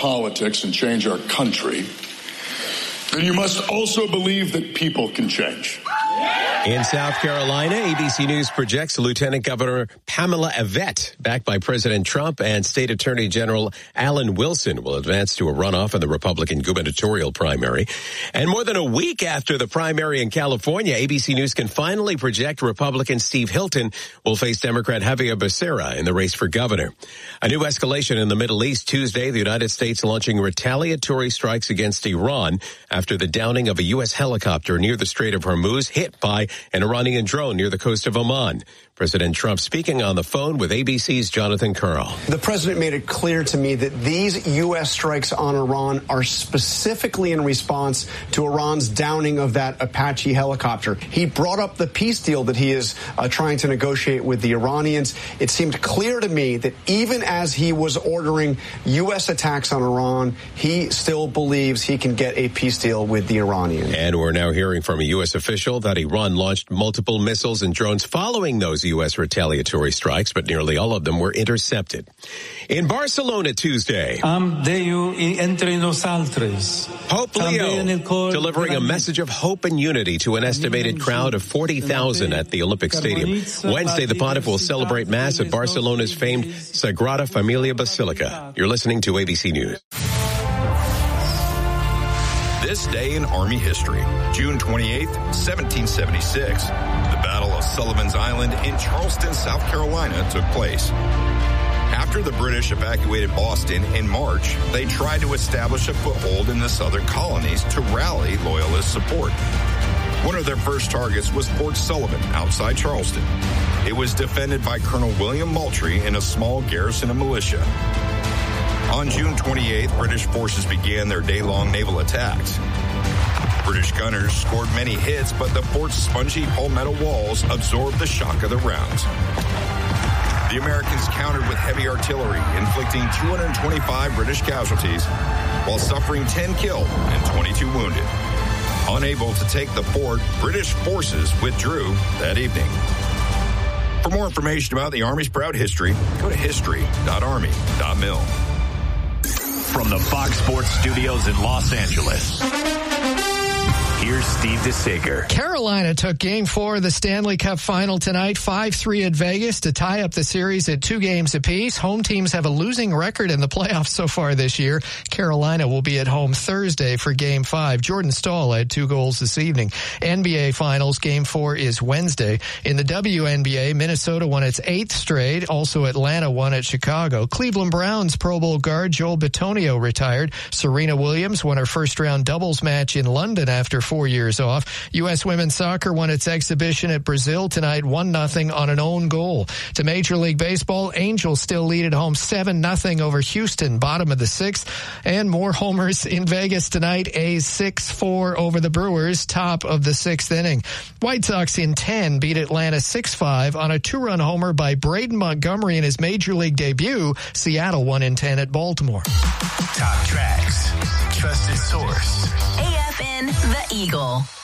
politics and change our country, then you must also believe that people can change. In South Carolina, ABC News projects Lieutenant Governor Pamela Yvette, backed by President Trump, and State Attorney General Alan Wilson will advance to a runoff in the Republican gubernatorial primary. And more than a week after the primary in California, ABC News can finally project Republican Steve Hilton will face Democrat Javier Becerra in the race for governor. A new escalation in the Middle East. Tuesday, the United States launching retaliatory strikes against Iran after the downing of a U.S. helicopter near the Strait of Hormuz, hit by an Iranian drone near the coast of Oman. President Trump speaking on the phone with ABC's Jonathan Karl. The president made it clear to me that these U.S. strikes on Iran are specifically in response to Iran's downing of that Apache helicopter. He brought up the peace deal that he is trying to negotiate with the Iranians. It seemed clear to me that even as he was ordering U.S. attacks on Iran, he still believes he can get a peace deal with the Iranians. And we're now hearing from a U.S. official that Iran launched multiple missiles and drones following those U.S. retaliatory strikes, but nearly all of them were intercepted. In Barcelona Tuesday, Hope Leo delivering a message of hope and unity to an estimated crowd of 40,000 at the Olympic Stadium. Wednesday, the Pontiff will celebrate Mass at Barcelona's famed Sagrada Familia Basilica. You're listening to ABC News. This day in Army history, June 28, 1776. The Battle of Sullivan's Island in Charleston, South Carolina took place. After the British evacuated Boston in March, they tried to establish a foothold in the southern colonies to rally Loyalist support. One of their first targets was Fort Sullivan outside Charleston. It was defended by Colonel William Moultrie and a small garrison of militia. On June 28th, British forces began their day-long naval attacks. British gunners scored many hits, but the fort's spongy palmetto walls absorbed the shock of the rounds. The Americans countered with heavy artillery, inflicting 225 British casualties, while suffering 10 killed and 22 wounded. Unable to take the fort, British forces withdrew that evening. For more information about the Army's proud history, go to history.army.mil. From the Fox Sports Studios in Los Angeles, here's Steve DeSager. Carolina took Game 4 of the Stanley Cup Final tonight, 5-3 at Vegas to tie up the series at 2 games apiece. Home teams have a losing record in the playoffs so far this year. Carolina will be at home Thursday for Game 5. Jordan Staal had 2 goals this evening. NBA Finals, Game 4 is Wednesday. In the WNBA, Minnesota won its 8th straight. Also, Atlanta won at Chicago. Cleveland Browns Pro Bowl guard Joel Bitonio retired. Serena Williams won her first-round doubles match in London after 4 years off. U.S. women's soccer won its exhibition at Brazil tonight, 1-0 on an own goal. To Major League Baseball, Angels still lead at home 7-0 over Houston, bottom of the 6th. And more homers in Vegas tonight, A's 6-4 over the Brewers, top of the 6th inning. White Sox in 10 beat Atlanta 6-5 on a 2-run homer by Braden Montgomery in his Major League debut. Seattle won in 10 at Baltimore. Top tracks, trusted source. AFN The Eagle.